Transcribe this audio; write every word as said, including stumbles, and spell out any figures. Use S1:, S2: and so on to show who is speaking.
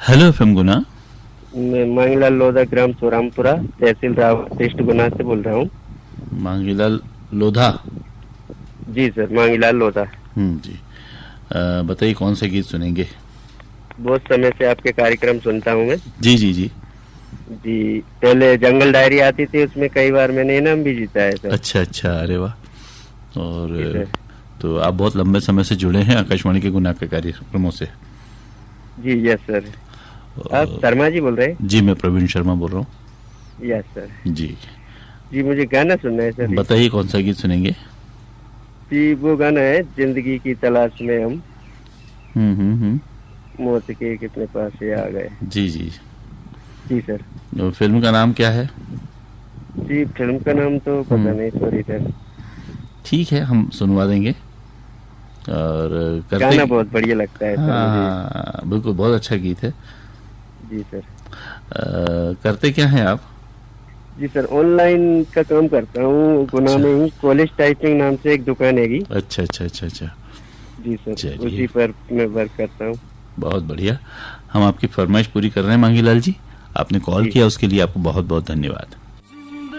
S1: Hello FM गुना।
S2: मैं मांगीलाल लोधा, ग्राम सोरामपुरा, तहसील Rawat, east गुना से बोल रहा हूँ।
S1: मांगीलाल लोधा।
S2: जी सर, मांगीलाल लोधा।
S1: हम्म जी। अ, बताइए कौन से गीत सुनेंगे?
S2: बहुत समय से आपके कार्यक्रम सुनता हूँ मैं।
S1: जी जी जी।
S2: जी, पहले जंगल डायरी आती थी, उसमें कई बार मैंने इनाम भी जीता है सर।
S1: अच्छा अच्छा, अरे वाह।
S2: जी
S1: और
S2: सर।
S1: तो आप बहुत लंबे समय से जुड़े हैं आकाशवाणी के गुना के कार्यक्रमों से।
S2: जी यस सर। आप
S1: और
S2: शर्मा जी बोल रहे हैं?
S1: जी, मैं प्रवीण शर्मा बोल रहा हूँ।
S2: Yes sir.
S1: जी,
S2: जी, मुझे गाना सुनना है सर।
S1: बताइए कौन सा गीत सुनेंगे?
S2: जी, वो गाना है जिंदगी की तलाश में हम
S1: हम्म हम्म हम्म।
S2: मौत के कितने पास से आ गए।
S1: जी जी।
S2: जी सर।
S1: तो फिल्म का नाम क्या है?
S2: जी, फिल्म का नाम तो पता
S1: हम्म,
S2: नहीं सॉरी सर।
S1: ठीक है, हम सुनवा देंगे। और करते।
S2: गाना बहुत बढ़िया लगता है सर मुझे।
S1: हाँ बिल्कुल, बहुत अच्छा गीत है।
S2: जी सर।
S1: अ, करते क्या हैं आप?
S2: जी सर, ऑनलाइन का काम करता हूँ गुना
S1: अच्छा
S2: में ही। कॉलेज टाइपिंग नाम से एक दुकान हैगी।
S1: अच्छा अच्छा अच्छा अच्छा।
S2: जी सर,
S1: चलिए,
S2: उसी पर मैं वर्क करता हूँ।
S1: बहुत बढ़िया। हम आपकी फरमाइश पूरी कर रहे हैं मांगीलाल जी। आपने कॉल
S2: जी
S1: किया
S2: सर।
S1: उसके लिए आपको बहुत बहुत धन्यवाद।